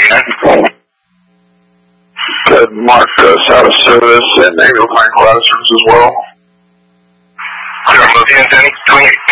Good. Mark out of service and Angel Flying Cloud service as well. Zero, Lothian 10, 28.